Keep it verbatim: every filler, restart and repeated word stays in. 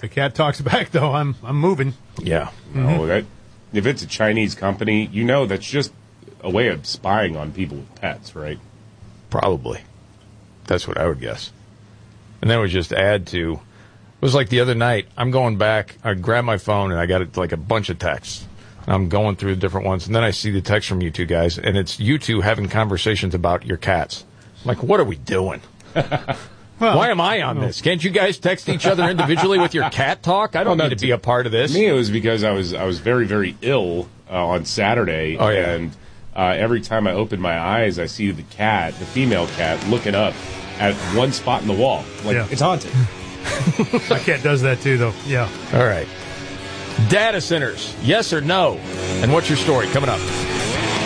the cat talks back, though, I'm I'm moving. Yeah. Mm-hmm. No, that, if it's a Chinese company, you know that's just a way of spying on people with pets, right? Probably. That's what I would guess. And then it would just add to, it was like the other night, I'm going back, I grab my phone, and I got like a bunch of texts. I'm going through the different ones, and then I see the text from you two guys, and it's you two having conversations about your cats. I'm like, what are we doing? Well, why am I on this? Can't you guys text each other individually with your cat talk? I don't well, need to be a part of this. Me, it was because I was I was very, very ill uh, on Saturday, oh, yeah. and uh, every time I open my eyes, I see the cat, the female cat, looking up at one spot in the wall. Like, yeah. It's haunted. My cat does that, too, though. Yeah. All right. Data centers, yes or no? And what's your story? Coming up.